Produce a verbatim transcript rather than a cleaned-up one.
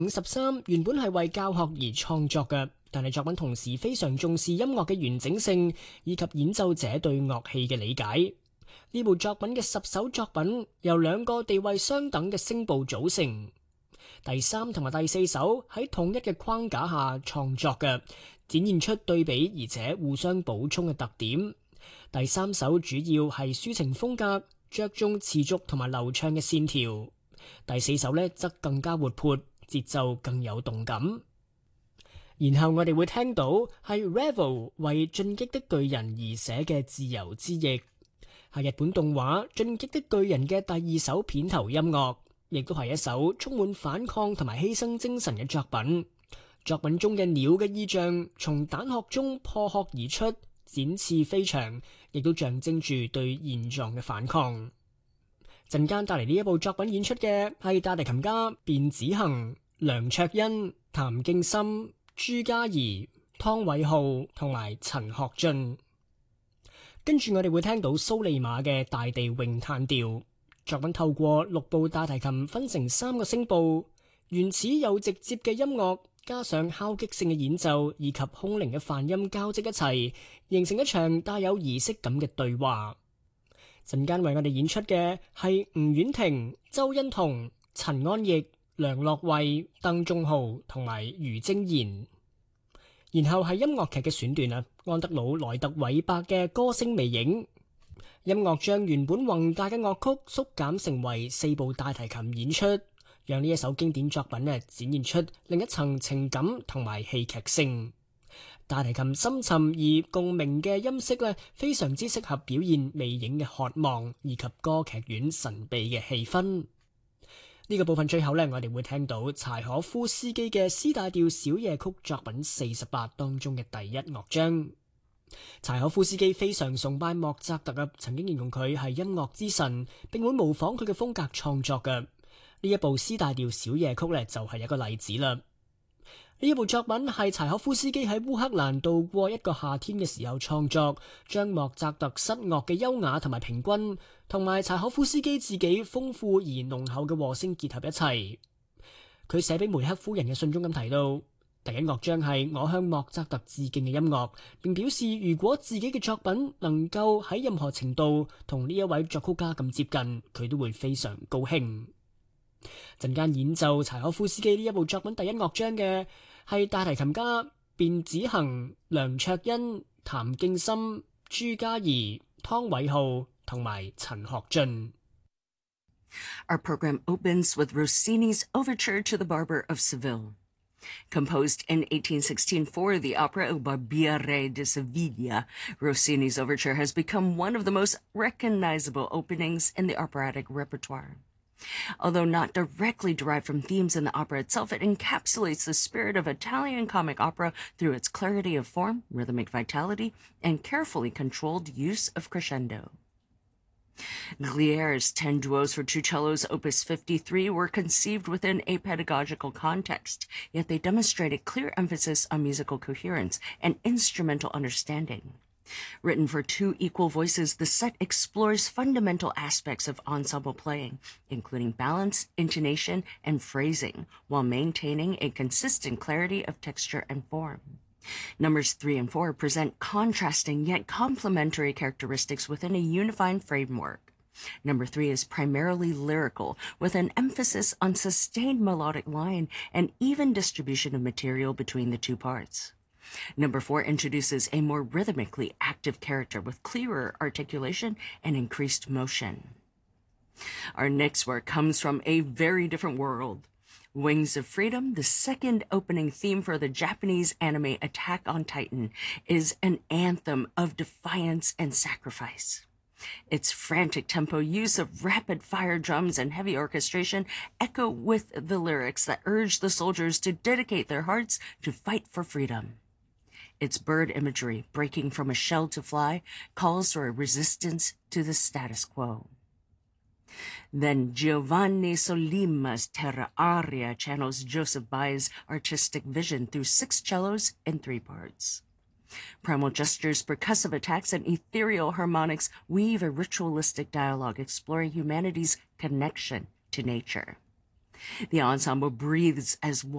五十三原本係為教學而創作嘅，但係作品同時非常重視音樂嘅完整性以及演奏者對樂器嘅理解。呢部作品嘅十首作品由兩個地位相等嘅聲部組成，第三同埋第四首喺統一嘅框架下創作嘅，展現出對比而且互相補充嘅特點。第三首主要係抒情風格，着重持續同埋流暢嘅線條。第四首呢則更加活潑，節奏更有動感。然後我哋會聽到係 Revel 為進擊的巨人而寫嘅自由之翼，係日本動畫進擊的巨人嘅第二首片頭音樂，亦都係一首充滿反抗同埋犧牲精神嘅作品。作品中嘅鳥嘅意象從蛋殼中破殼而出，展翅飛翔，亦都象徵住對現狀嘅反抗。陣間帶嚟呢一部作品演出嘅係大提琴家卞子恒、梁卓欣、譚敬森、朱嘉怡、湯偉浩同埋陳學俊。跟住我哋會聽到蘇利瑪嘅大地詠嘆調。作品透過六部大提琴分成三個聲部，原始又直接嘅音樂加上敲擊性嘅演奏以及空靈嘅泛音交織一齊，形成一場帶有儀式感嘅對話。陣間為我哋演出嘅係吳婉婷、周欣彤、陳安逸、梁樂慧、鄧仲豪同埋余晶賢。然後係音樂劇嘅選段啊，安德魯萊特韋伯嘅歌聲魅影。音樂將原本宏大嘅樂曲縮減成為四部大提琴演出，讓呢一首經典作品呢展現出另一層情感同埋戲劇性。大提琴深沉而共鳴嘅音色呢，非常之適合表現魅影嘅渴望以及歌劇院神秘嘅氣氛。呢個部分最後呢，我哋會聽到柴可夫斯基嘅 C 大調小夜曲作品四十八當中嘅第一樂章。柴可夫斯基非常崇拜莫扎特啊，曾經形容佢係音樂之神，並會模仿佢嘅風格創作嘅。呢一部 C 大調小夜曲呢，就係一個例子啦。呢一部作品係柴可夫斯基喺烏克蘭度過一個夏天嘅時候創作，將莫扎特失樂嘅優雅同埋平均，同埋柴可夫斯基自己豐富而濃厚嘅和聲結合一齊。佢寫俾梅克夫人嘅信中咁提到，第一樂章係我向莫扎特致敬嘅音樂，並表示如果自己嘅作品能夠喺任何程度同呢一位作曲家咁接近，佢都會非常高興。陣間演奏柴可夫斯基呢一部作品第一樂章嘅係大提琴家卞子恒、梁卓欣、譚敬森、朱嘉怡、湯偉浩同埋陳學俊。 Our program opens with Rossini's Overture to the Barber of Seville. Composed in eighteen sixteen for the opera Il Barbiere di Sevilla, Rossini's overture has become one of the most recognizable openings in the operatic repertoire. Although not directly derived from themes in the opera itself, it encapsulates the spirit of Italian comic opera through its clarity of form, rhythmic vitality, and carefully controlled use of crescendo. Glier's ten duos for two cellos, opus fifty-three, were conceived within a pedagogical context, yet they demonstrated clear emphasis on musical coherence and instrumental understanding. Written for two equal voices, the set explores fundamental aspects of ensemble playing, including balance, intonation, and phrasing, while maintaining a consistent clarity of texture and form. Numbers three and four present contrasting yet complementary characteristics within a unifying framework. Number three is primarily lyrical, with an emphasis on sustained melodic line and even distribution of material between the two parts. Number four introduces a more rhythmically active character with clearer articulation and increased motion. Our next work comes from a very different world. Wings of Freedom, the second opening theme for the Japanese anime Attack on Titan, is an anthem of defiance and sacrifice. Its frantic tempo, use of rapid-fire drums and heavy orchestration echo with the lyrics that urge the soldiers to dedicate their hearts to fight for freedom. Its bird imagery, breaking from a shell to fly, calls for a resistance to the status quo. Then Giovanni Solima's Terra Aria channels Joseph Bai's artistic vision through six cellos and three parts. Primal gestures, percussive attacks, and ethereal harmonics weave a ritualistic dialogue exploring humanity's connection to nature. The ensemble breathes as